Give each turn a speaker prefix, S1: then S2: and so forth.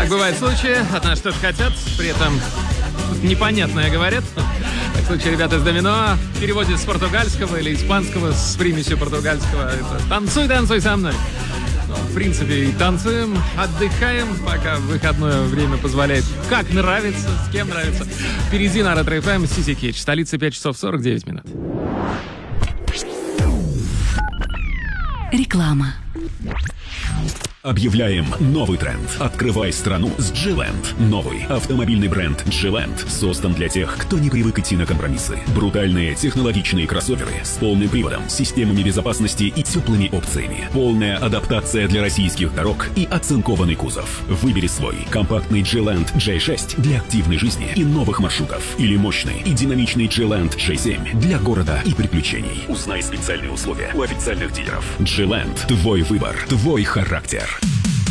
S1: Как бывают случаи, от нас что-то хотят, при этом непонятное говорят. В случае ребята из «Домино» в переводе с португальского или испанского с примесью португальского. Это «Танцуй, танцуй со мной». Ну, в принципе, и танцуем, отдыхаем, пока выходное время позволяет. Как нравится, с кем нравится. Впереди на Ретро FM Сиси Кетч. Столица 5 часов 49 минут.
S2: Реклама.
S3: Объявляем новый тренд. Открывай страну с G-Land. Новый автомобильный бренд G-Land создан для тех, кто не привык идти на компромиссы. Брутальные технологичные кроссоверы с полным приводом, системами безопасности и теплыми опциями. Полная адаптация для российских дорог и оцинкованный кузов. Выбери свой компактный G-Land J6 для активной жизни и новых маршрутов. Или мощный и динамичный G-Land J7 для города и приключений. Узнай специальные условия у официальных дилеров. G-Land. Твой выбор. Твой характер.